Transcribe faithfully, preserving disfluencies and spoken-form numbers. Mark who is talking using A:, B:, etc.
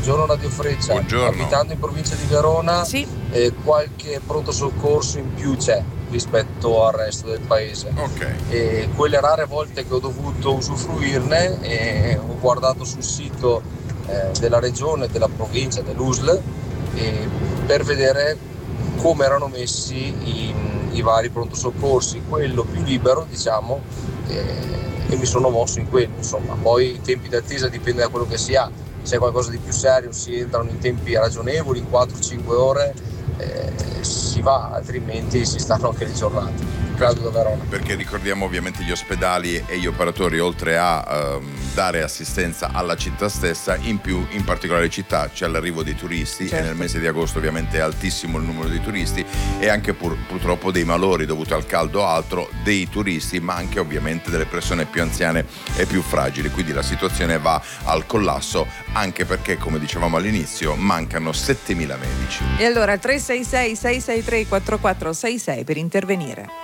A: Buongiorno Radio Freccia.
B: Buongiorno.
A: Abitando in provincia di Verona,
C: Sì.
A: eh, qualche pronto soccorso in più c'è rispetto al resto del paese.
B: Ok.
A: E quelle rare volte che ho dovuto usufruirne, eh, ho guardato sul sito eh, della regione, della provincia, dell'U S L, eh, per vedere come erano messi i, i vari pronto soccorsi, quello più libero, diciamo, eh, e mi sono mosso in quello. Insomma, poi i tempi d'attesa dipende da quello che si ha. Se è qualcosa di più serio si entrano in tempi ragionevoli, in quattro cinque ore eh, si va, altrimenti si stanno anche le giornate. Claudio da Verona.
B: Perché ricordiamo ovviamente gli ospedali e gli operatori, oltre a ehm, dare assistenza alla città stessa, in più in particolare città c'è l'arrivo dei turisti. Certo. E nel mese di agosto ovviamente è altissimo il numero di turisti e anche pur, purtroppo dei malori dovuti al caldo altro dei turisti, ma anche ovviamente delle persone più anziane e più fragili. Quindi la situazione va al collasso, anche perché, come dicevamo all'inizio, mancano settemila medici.
C: E allora tre sei sei sei sei tre quattro quattro sei sei per intervenire.